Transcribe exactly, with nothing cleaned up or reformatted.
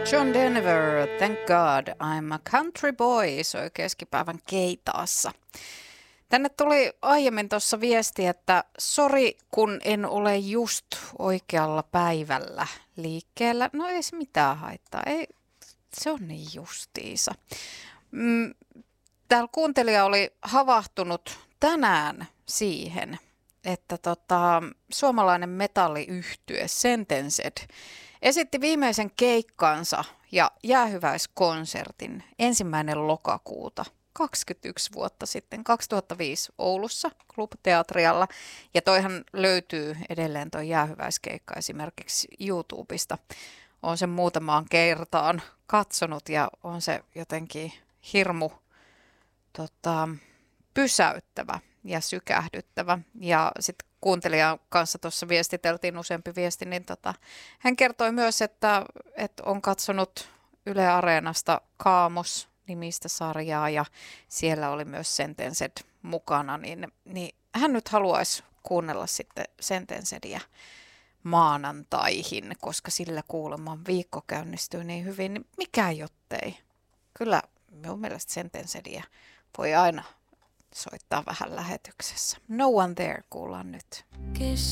John Denver, Thank God, I'm a Country Boy, soi keskipäivän Keitaassa. Tänne tuli aiemmin tuossa viesti, että sori kun en ole just oikealla päivällä liikkeellä. No ei se mitään haittaa, ei, se on niin justiisa. Mm, täällä kuuntelija oli havahtunut tänään siihen, että tota, suomalainen metalliyhtye Sentenced esitti viimeisen keikkansa ja jäähyväiskonsertin ensimmäinen lokakuuta kaksikymmentäyksi vuotta sitten, kaksituhattaviisi Oulussa Club Teatrialla. Ja toihan löytyy edelleen tuo jäähyväiskeikka esimerkiksi YouTubesta. Olen sen muutamaan kertaan katsonut ja on se jotenkin hirmu tota, pysäyttävä ja sykähdyttävä. Ja sitten kuuntelijan kanssa tuossa viestiteltiin useampi viesti, niin tota, hän kertoi myös, että, että on katsonut Yle Areenasta Kaamos-nimistä sarjaa ja siellä oli myös Sentenced mukana, niin, niin hän nyt haluaisi kuunnella sitten Sentencedia maanantaihin, koska sillä kuulemma viikko käynnistyy niin hyvin, niin mikä jottei. Kyllä minun mielestä Sentencedia voi aina soittaa vähän lähetyksessä. No One There kuullaan nyt.